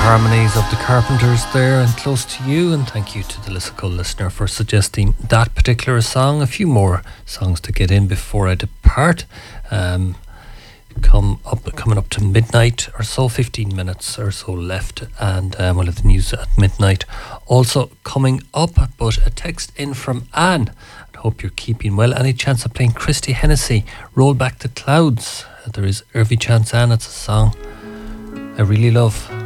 harmonies of the Carpenters there and Close to You, and thank you to the Lissical listener for suggesting that particular song. A few more songs to get in before I depart. Coming up to midnight or so, 15 minutes or so left, and we'll have the news at midnight also coming up. But a text in from Anne. I hope you're keeping well. Any chance of playing Christy Hennessy, Roll Back the Clouds? There is every chance, Anne. It's a song I really love.